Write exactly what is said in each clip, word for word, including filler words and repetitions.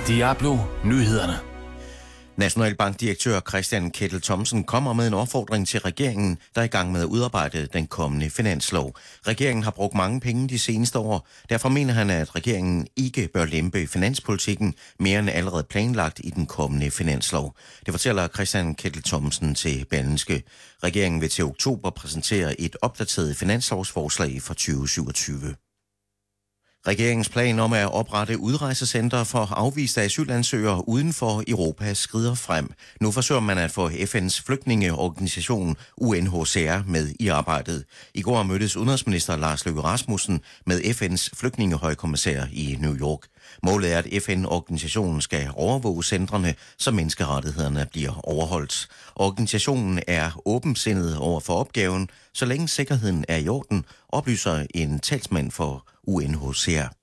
Diablo Nyhederne. Nationalbankdirektør Christian Kettel Thomsen kommer med en opfordring til regeringen, der er i gang med at udarbejde den kommende finanslov. Regeringen har brugt mange penge de seneste år. Derfor mener han, at regeringen ikke bør lempe finanspolitikken mere end allerede planlagt i den kommende finanslov. Det fortæller Christian Kettel Thomsen til Berlingske. Regeringen vil til oktober præsentere et opdateret finanslovsforslag for tyve syvogtyve. Regeringens plan om at oprette udrejsecenter for afviste asylansøgere uden for Europa skrider frem. Nu forsøger man at få F N's flygtningeorganisation U N H C R med i arbejdet. I går mødtes udenrigsminister Lars Løkke Rasmussen med F N's flygtningehøjkommissær i New York. Målet er, at F N-organisationen skal overvåge centrene, så menneskerettighederne bliver overholdt. Organisationen er åbensindet over for opgaven, så længe sikkerheden er i orden, oplyser en talsmand for U N H C R.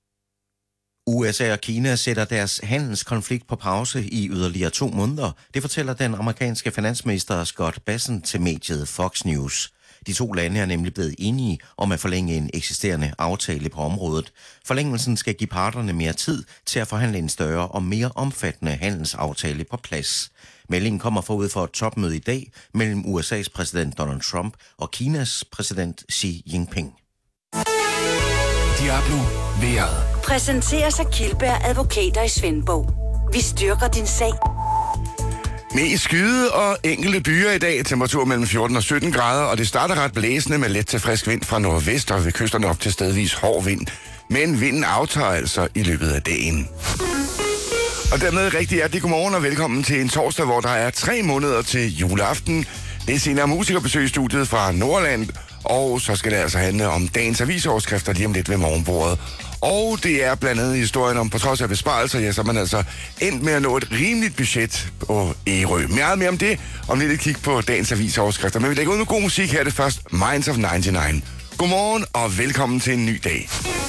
U S A og Kina sætter deres handelskonflikt på pause i yderligere to måneder. Det fortæller den amerikanske finansminister Scott Bessent til mediet Fox News. De to lande er nemlig blevet enige om at forlænge en eksisterende aftale på området. Forlængelsen skal give parterne mere tid til at forhandle en større og mere omfattende handelsaftale på plads. Meldingen kommer forud for et topmøde i dag mellem U S A's præsident Donald Trump og Kinas præsident Xi Jinping. Diablo vejret. Præsenteres af Kildberg Advokater i Svendborg. Vi styrker din sag. Mest skyde og enkelte byer i dag. Temperatur mellem fjorten og sytten grader, og det starter ret blæsende med let til frisk vind fra nordvest og ved kysterne op til stedvis hård vind. Men vinden aftager altså i løbet af dagen. Og dermed rigtig hjertelig godmorgen og velkommen til en torsdag, hvor der er tre måneder til juleaften. Det er senere musikerbesøg i studiet fra Nordland, og så skal det altså handle om dagens avisoverskrifter lige om lidt ved morgenbordet. Og det er blandt andet historien om, på trods af besparelser, ja, så er man altså endt med at nå et rimeligt budget på Ærø. Meget mere om det, om lidt et kig på dagens avisoverskrifter. Men vi lægger ud med god musik her, det først Minds of nioghalvfems. Godmorgen og velkommen til en ny dag.